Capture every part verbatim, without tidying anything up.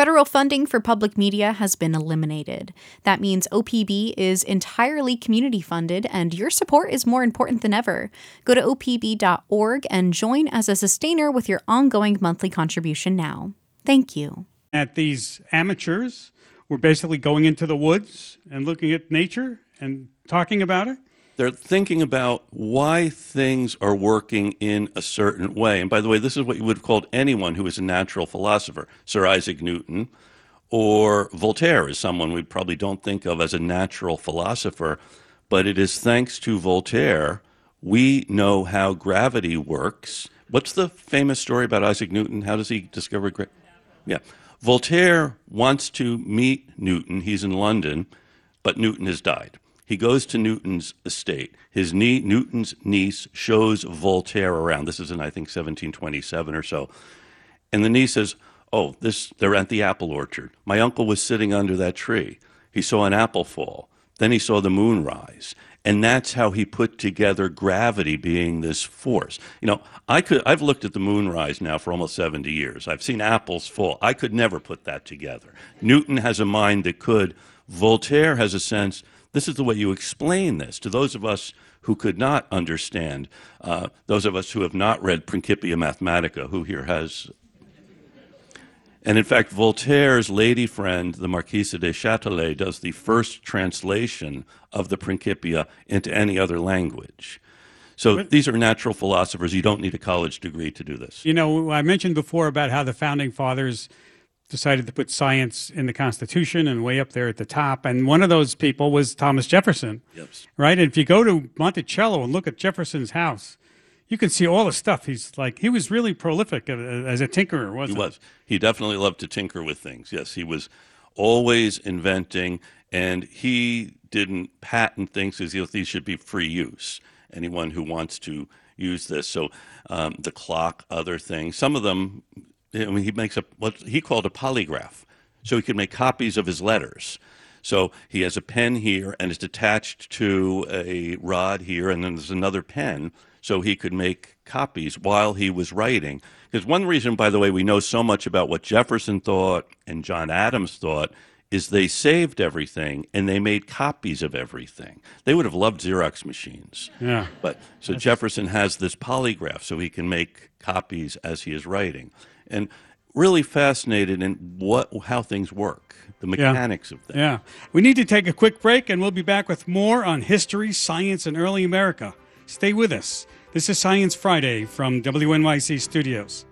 Federal funding for public media has been eliminated. That means O P B is entirely community funded, and your support is more important than ever. Go to O P B dot org and join as a sustainer with your ongoing monthly contribution now. Thank you. At these amateurs, we're basically going into the woods and looking at nature and talking about it. They're thinking about why things are working in a certain way. And by the way, this is what you would have called anyone who is a natural philosopher. Sir Isaac Newton or Voltaire is someone we probably don't think of as a natural philosopher, but it is thanks to Voltaire we know how gravity works. What's the famous story about Isaac Newton? How does he discover gravity? Yeah. Voltaire wants to meet Newton. He's in London, but Newton has died. He goes to Newton's estate. His nie- Newton's niece shows Voltaire around. This is in, I think, seventeen twenty-seven or so. And the niece says, oh, this they're at the apple orchard. My uncle was sitting under that tree. He saw an apple fall. Then he saw the moon rise. And that's how he put together gravity being this force. You know, I could, I've looked at the moon rise now for almost seventy years. I've seen apples fall. I could never put that together. Newton has a mind that could. Voltaire has a sense. This is the way you explain this to those of us who could not understand, uh, those of us who have not read Principia Mathematica, who here has. And in fact, Voltaire's lady friend, the Marquise de Châtelet, does the first translation of the Principia into any other language. So but, these are natural philosophers. You don't need a college degree to do this. You know, I mentioned before about how the founding fathers decided to put science in the Constitution and way up there at the top. And one of those people was Thomas Jefferson, yes. Right? And if you go to Monticello and look at Jefferson's house, you can see all the stuff. He's like, he was really prolific as a tinkerer, wasn't he? He was. He definitely loved to tinker with things. Yes, he was always inventing, and he didn't patent things because he thought these should be free use. Anyone who wants to use this. So um, the clock, other things, some of them, I mean, he makes a what he called a polygraph, so he could make copies of his letters. So he has a pen here, and it's attached to a rod here, and then there's another pen, so he could make copies while he was writing. Because one reason, by the way, we know so much about what Jefferson thought and John Adams thought is they saved everything, and they made copies of everything. They would have loved Xerox machines. Yeah. But so Jefferson has this polygraph, so he can make copies as he is writing. And really fascinated in what how things work, the mechanics yeah. of things. Yeah. We need to take a quick break, and we'll be back with more on history, science, and early America. Stay with us. This is Science Friday from W N Y C Studios.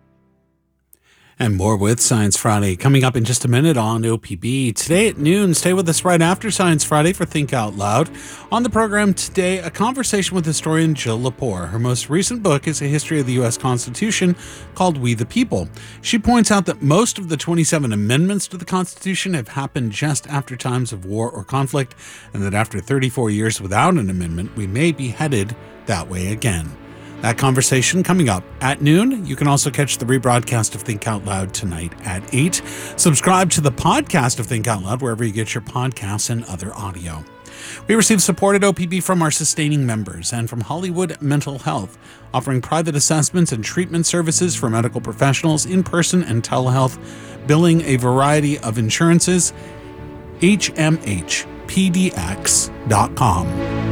And more with Science Friday coming up in just a minute on O P B. Today at noon, stay with us right after Science Friday for Think Out Loud. On the program today, a conversation with historian Jill Lepore. Her most recent book is a history of the U S Constitution called We the People. She points out that most of the twenty-seven amendments to the Constitution have happened just after times of war or conflict, and that after thirty-four years without an amendment, we may be headed that way again. That conversation coming up at noon. You can also catch the rebroadcast of Think Out Loud tonight at eight. Subscribe to the podcast of Think Out Loud wherever you get your podcasts and other audio. We receive support at O P B from our sustaining members and from Hollywood Mental Health, offering private assessments and treatment services for medical professionals in person and telehealth, billing a variety of insurances. H M H P D X dot com.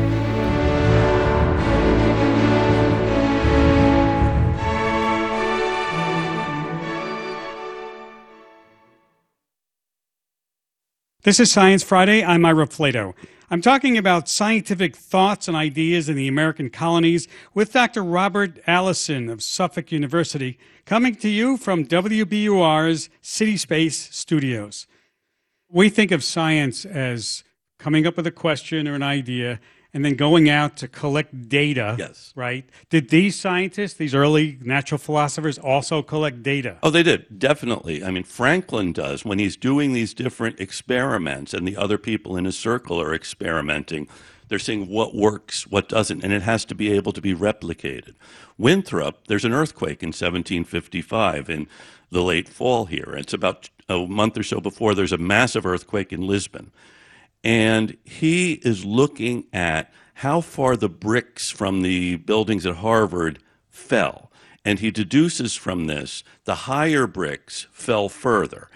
This is Science Friday. I'm Ira Flato. I'm talking about scientific thoughts and ideas in the American colonies with Doctor Robert Allison of Suffolk University, coming to you from W B U R's City Space Studios. We think of science as coming up with a question or an idea and then going out to collect data, yes. Right? Did these scientists, these early natural philosophers, also collect data? Oh, they did, definitely. I mean, Franklin does. When he's doing these different experiments and the other people in his circle are experimenting, they're seeing what works, what doesn't, and it has to be able to be replicated. Winthrop, there's an earthquake in seventeen fifty-five in the late fall here. It's about a month or so before there's a massive earthquake in Lisbon. And he is looking at how far the bricks from the buildings at Harvard fell. And he deduces from this the higher bricks fell further.